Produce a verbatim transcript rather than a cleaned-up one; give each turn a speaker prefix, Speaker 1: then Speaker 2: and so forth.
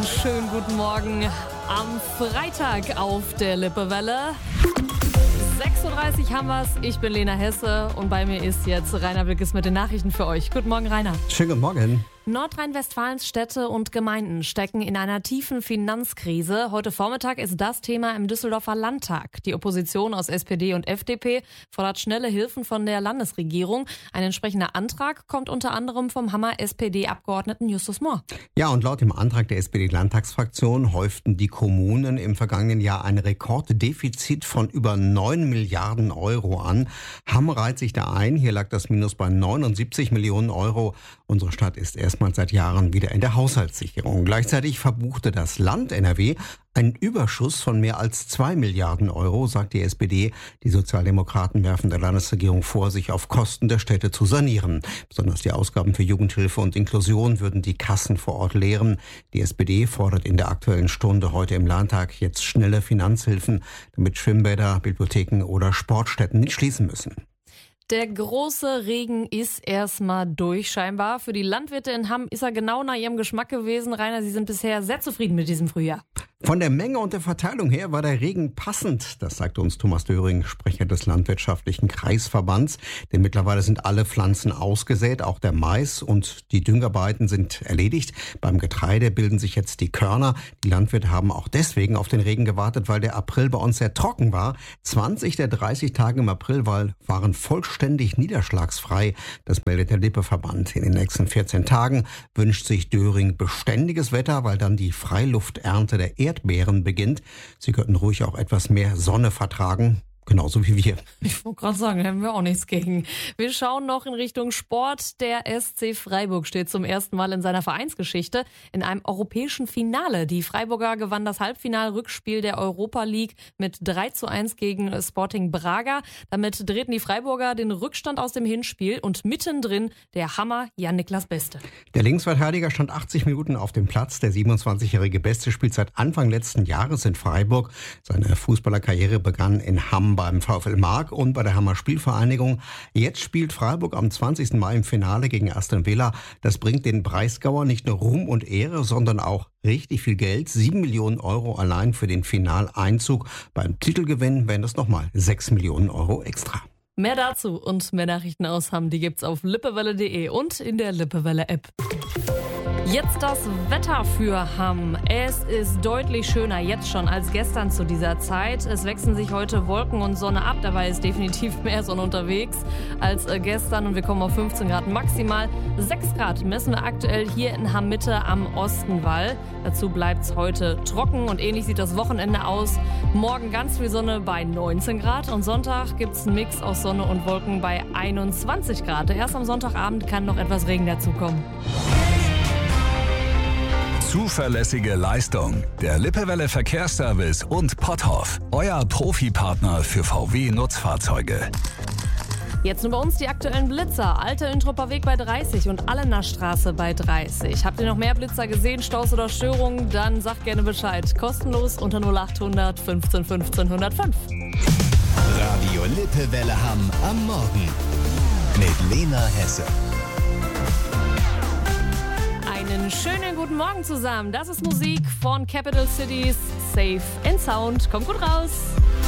Speaker 1: schönen guten Morgen am Freitag auf der Lippewelle. sechs Uhr dreißig haben wir's. Ich bin Lena Hesse und bei mir ist jetzt Rainer Wilkes mit den Nachrichten für euch. Guten Morgen, Rainer.
Speaker 2: Schönen guten Morgen.
Speaker 1: Nordrhein-Westfalens Städte und Gemeinden stecken in einer tiefen Finanzkrise. Heute Vormittag ist das Thema im Düsseldorfer Landtag. Die Opposition aus S P D und F D P fordert schnelle Hilfen von der Landesregierung. Ein entsprechender Antrag kommt unter anderem vom Hammer S P D-Abgeordneten Justus Mohr.
Speaker 2: Ja, und laut dem Antrag der S P D-Landtagsfraktion häuften die Kommunen im vergangenen Jahr ein Rekorddefizit von über neun Milliarden Euro an. Hamm reiht sich da ein. Hier lag das Minus bei neunundsiebzig Millionen Euro. Unsere Stadt ist erstmals seit Jahren wieder in der Haushaltssicherung. Gleichzeitig verbuchte das Land N R W einen Überschuss von mehr als zwei Milliarden Euro, sagt die S P D. Die Sozialdemokraten werfen der Landesregierung vor, sich auf Kosten der Städte zu sanieren. Besonders die Ausgaben für Jugendhilfe und Inklusion würden die Kassen vor Ort leeren. Die S P D fordert in der Aktuellen Stunde heute im Landtag jetzt schnelle Finanzhilfen, damit Schwimmbäder, Bibliotheken oder Sportstätten nicht schließen müssen.
Speaker 1: Der große Regen ist erstmal durch scheinbar. Für die Landwirte in Hamm ist er genau nach ihrem Geschmack gewesen. Rainer, Sie sind bisher sehr zufrieden mit diesem Frühjahr.
Speaker 2: Von der Menge und der Verteilung her war der Regen passend. Das sagte uns Thomas Döring, Sprecher des Landwirtschaftlichen Kreisverbands. Denn mittlerweile sind alle Pflanzen ausgesät, auch der Mais, und die Düngerarbeiten sind erledigt. Beim Getreide bilden sich jetzt die Körner. Die Landwirte haben auch deswegen auf den Regen gewartet, weil der April bei uns sehr trocken war. zwanzig der dreißig Tage im April waren vollständig niederschlagsfrei. Das meldet der Lippeverband. In den nächsten vierzehn Tagen wünscht sich Döring beständiges Wetter, weil dann die Freilufternte der Erdbeeren beginnt. Sie könnten ruhig auch etwas mehr Sonne vertragen. Genauso wie wir.
Speaker 1: Ich wollte gerade sagen, da haben wir auch nichts gegen. Wir schauen noch in Richtung Sport. Der S C Freiburg steht zum ersten Mal in seiner Vereinsgeschichte in einem europäischen Finale. Die Freiburger gewannen das Halbfinal-Rückspiel der Europa League mit drei zu eins gegen Sporting Braga. Damit drehten die Freiburger den Rückstand aus dem Hinspiel und mittendrin der Hammer Jan-Niklas Beste.
Speaker 2: Der Linksverteidiger stand achtzig Minuten auf dem Platz. Der siebenundzwanzigjährige Beste spielt seit Anfang letzten Jahres in Freiburg. Seine Fußballerkarriere begann in Hamm beim VfL Mark und bei der Hammer Spielvereinigung. Jetzt spielt Freiburg am zwanzigsten Mai im Finale gegen Aston Villa. Das bringt den Breisgauer nicht nur Ruhm und Ehre, sondern auch richtig viel Geld. Sieben Millionen Euro allein für den Finaleinzug. Beim Titelgewinn wären das nochmal sechs Millionen Euro extra.
Speaker 1: Mehr dazu und mehr Nachrichten aus Hamm, die gibt's auf lippewelle punkt de und in der Lippewelle-App. Jetzt das Wetter für Hamm. Es ist deutlich schöner jetzt schon als gestern zu dieser Zeit. Es wechseln sich heute Wolken und Sonne ab. Dabei ist definitiv mehr Sonne unterwegs als gestern und wir kommen auf fünfzehn Grad maximal. sechs Grad messen wir aktuell hier in Hamm-Mitte am Ostenwall. Dazu bleibt's heute trocken und ähnlich sieht das Wochenende aus. Morgen ganz viel Sonne bei neunzehn Grad und Sonntag gibt's einen Mix aus Sonne und Wolken bei einundzwanzig Grad. Erst am Sonntagabend kann noch etwas Regen dazukommen.
Speaker 3: Zuverlässige Leistung. Der Lippewelle Verkehrsservice und Potthoff. Euer Profipartner für V W-Nutzfahrzeuge.
Speaker 1: Jetzt nur bei uns die aktuellen Blitzer. Alter Intrupper Weg bei dreißig und Allener Straße bei dreißig. Habt ihr noch mehr Blitzer gesehen, Staus oder Störungen? Dann sagt gerne Bescheid. Kostenlos unter null achthundert fünfzehn fünfzehn hundertfünf.
Speaker 4: Radio Lippewelle Hamm am Morgen. Mit Lena Hesse.
Speaker 1: Einen schönen guten Morgen zusammen. Das ist Musik von Capital Cities. Safe and Sound. Kommt gut raus.